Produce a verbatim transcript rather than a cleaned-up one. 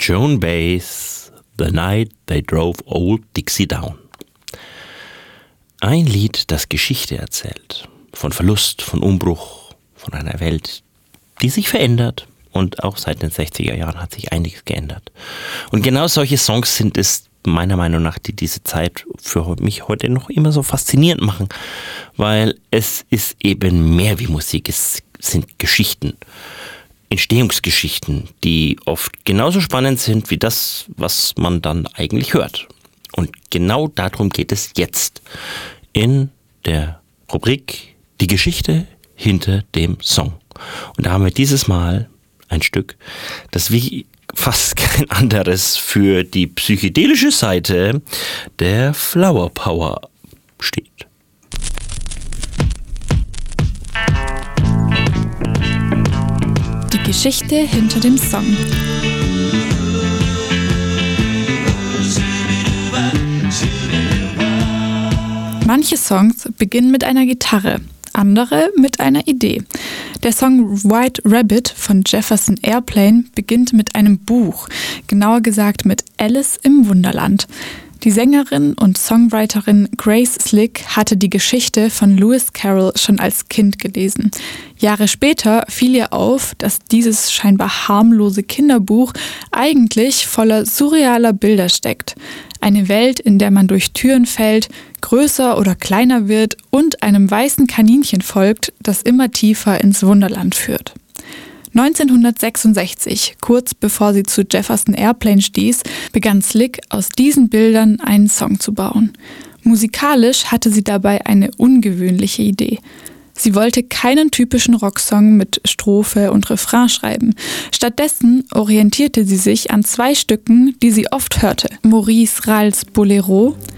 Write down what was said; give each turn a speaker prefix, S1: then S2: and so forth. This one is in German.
S1: Joan Baez, The Night They Drove Old Dixie Down. Ein Lied, das Geschichte erzählt. Von Verlust, von Umbruch, von einer Welt, die sich verändert. Und auch seit den sechziger Jahren hat sich einiges geändert. Und genau solche Songs sind es meiner Meinung nach, die diese Zeit für mich heute noch immer so faszinierend machen. Weil es ist eben mehr wie Musik, es sind Geschichten. Entstehungsgeschichten, die oft genauso spannend sind wie das, was man dann eigentlich hört. Und genau darum geht es jetzt in der Rubrik Die Geschichte hinter dem Song. Und da haben wir dieses Mal ein Stück, das wie fast kein anderes für die psychedelische Seite der Flower Power steht.
S2: Die Geschichte hinter dem Song. Manche Songs beginnen mit einer Gitarre, andere mit einer Idee. Der Song White Rabbit von Jefferson Airplane beginnt mit einem Buch, genauer gesagt mit Alice im Wunderland. Die Sängerin und Songwriterin Grace Slick hatte die Geschichte von Lewis Carroll schon als Kind gelesen. Jahre später fiel ihr auf, dass dieses scheinbar harmlose Kinderbuch eigentlich voller surrealer Bilder steckt. Eine Welt, in der man durch Türen fällt, größer oder kleiner wird und einem weißen Kaninchen folgt, das immer tiefer ins Wunderland führt. neunzehnhundertsechsundsechzig, kurz bevor sie zu Jefferson Airplane stieß, begann Slick aus diesen Bildern einen Song zu bauen. Musikalisch hatte sie dabei eine ungewöhnliche Idee. Sie wollte keinen typischen Rocksong mit Strophe und Refrain schreiben. Stattdessen orientierte sie sich an zwei Stücken, die sie oft hörte. Maurice Ralls Bolero